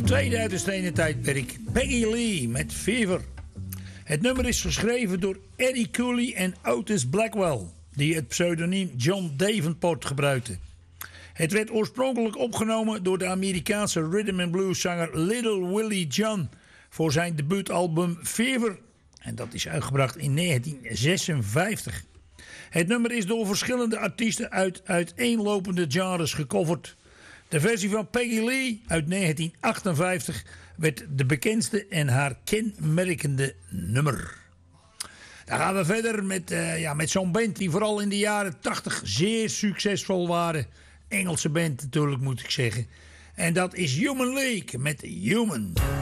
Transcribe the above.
Tweede uit het stenen tijdperk, Peggy Lee met Fever. Het nummer is geschreven door Eddie Cooley en Otis Blackwell, die het pseudoniem John Davenport gebruikten. Het werd oorspronkelijk opgenomen door de Amerikaanse rhythm and blues zanger Little Willie John voor zijn debuutalbum Fever. En dat is uitgebracht in 1956. Het nummer is door verschillende artiesten uit uiteenlopende genres gecoverd. De versie van Peggy Lee uit 1958 werd de bekendste en haar kenmerkende nummer. Dan gaan we verder met zo'n band die vooral in de jaren 80 zeer succesvol waren. Engelse band natuurlijk, moet ik zeggen. En dat is Human League met Human.